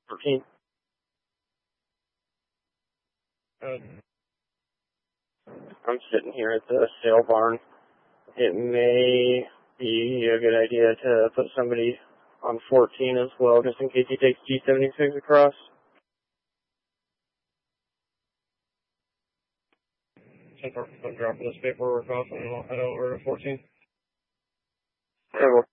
14. I'm sitting here at the sale barn. It may be a good idea to put somebody on 14 as well, just in case he takes G76 across. Drop this paperwork off and I'll head over to 14. Yeah, well,